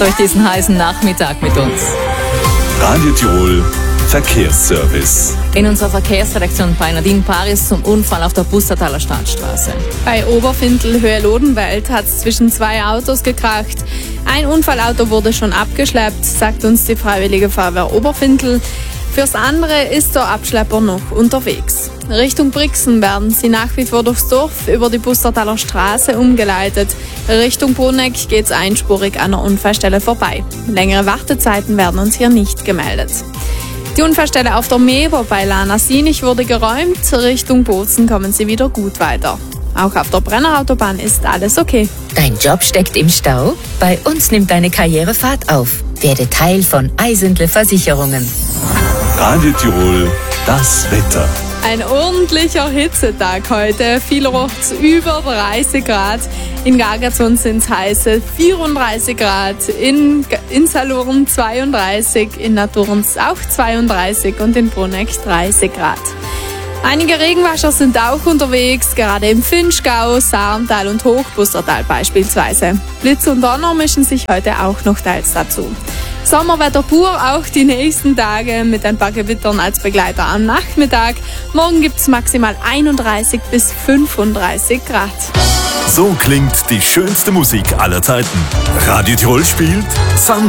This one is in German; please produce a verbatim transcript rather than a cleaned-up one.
durch diesen heißen Nachmittag mit uns. Radio Tirol Verkehrsservice. In unserer Verkehrsredaktion bei Nadine Paris zum Unfall auf der Bustertaler Stadtstraße. Bei Oberfintel Höhe Lodenwald hat es zwischen zwei Autos gekracht. Ein Unfallauto wurde schon abgeschleppt, sagt uns die Freiwillige Feuerwehr Oberfintel. Fürs andere ist der Abschlepper noch unterwegs. Richtung Brixen werden sie nach wie vor durchs Dorf über die Bustertaler Straße umgeleitet. Richtung Bruneck geht es einspurig an der Unfallstelle vorbei. Längere Wartezeiten werden uns hier nicht gemeldet. Die Unfallstelle auf der Meber bei Lana-Sinich wurde geräumt. Richtung Bozen kommen sie wieder gut weiter. Auch auf der Brennerautobahn ist alles okay. Dein Job steckt im Stau? Bei uns nimmt deine Karriere Fahrt auf. Werde Teil von Eisentle Versicherungen. Radio Tirol, das Wetter. Ein ordentlicher Hitzetag heute. Vielerorts über dreißig Grad. In Gargazon sind es heiße vierunddreißig Grad. In, in Salurn zweiunddreißig. In Naturns auch zweiunddreißig. Und in Bruneck dreißig Grad. Einige Regenwasser sind auch unterwegs, gerade im Vinschgau, Saarntal und Hochbustertal beispielsweise. Blitz und Donner mischen sich heute auch noch teils dazu. Sommerwetter pur auch die nächsten Tage mit ein paar Gewittern als Begleiter am Nachmittag. Morgen gibt es maximal einunddreißig bis fünfunddreißig Grad. So klingt die schönste Musik aller Zeiten. Radio Tirol spielt Sand